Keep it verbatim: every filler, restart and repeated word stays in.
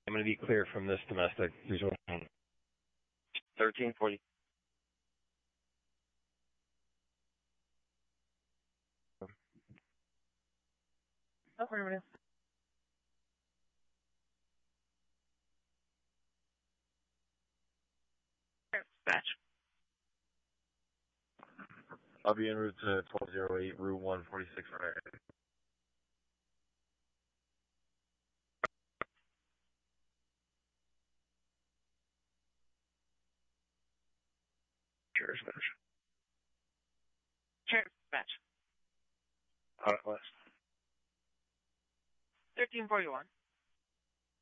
I'm going to be clear from this domestic. Here's what I'm thirteen forty. Affirmative. Dispatch. I'll be en route to twelve oh eight, Route one forty-six. Right. Sure, dispatch. Sure, dispatch. Out west. thirteen forty-one.